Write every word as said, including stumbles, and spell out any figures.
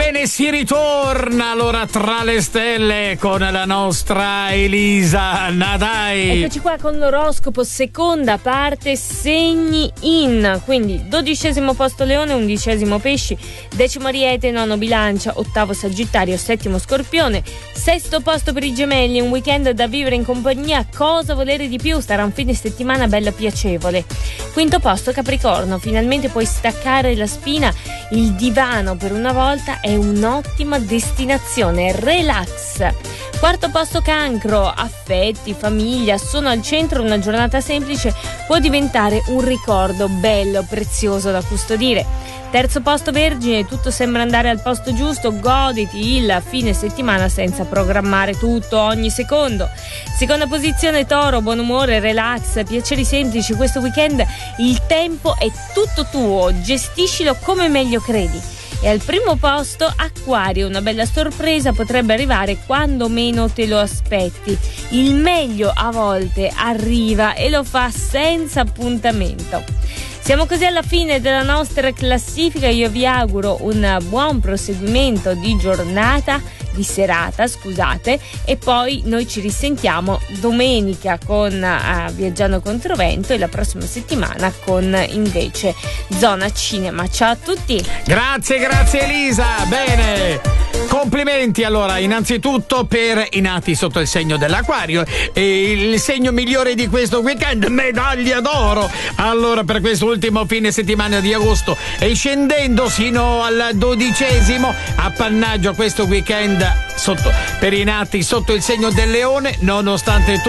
Bene, si ritorna allora tra le stelle con la nostra Elisa Nadai. Eccoci qua con l'oroscopo, seconda parte, segni in. Quindi dodicesimo posto Leone, undicesimo Pesci, decimo Ariete, nono Bilancia, ottavo Sagittario, settimo Scorpione, sesto posto per i Gemelli, un weekend da vivere in compagnia, cosa volere di più, sarà un fine settimana bello piacevole. Quinto posto Capricorno, finalmente puoi staccare la spina, il divano per una volta è un'ottima destinazione, relax. Quarto posto Cancro, affetti, famiglia, sono al centro, una giornata semplice può diventare un ricordo bello, prezioso da custodire. Terzo posto Vergine, tutto sembra andare al posto giusto, goditi il fine settimana senza programmare tutto ogni secondo. Seconda posizione Toro, buon umore, relax, piaceri semplici, questo weekend il tempo è tutto tuo, gestiscilo come meglio credi. E al primo posto Acquario, una bella sorpresa potrebbe arrivare quando meno te lo aspetti. Il meglio a volte arriva e lo fa senza appuntamento. Siamo così alla fine della nostra classifica, io vi auguro un buon proseguimento di giornata, di serata, scusate, e poi noi ci risentiamo domenica con uh, Viaggiando Controvento e la prossima settimana con invece Zona Cinema. Ciao a tutti. Grazie, grazie Elisa. Bene. Complimenti allora innanzitutto per i nati sotto il segno dell'Acquario, e il segno migliore di questo weekend, medaglia d'oro allora per questo ultimo fine settimana di agosto, e scendendo sino al dodicesimo appannaggio questo weekend sotto, per i nati sotto il segno del Leone, nonostante tutto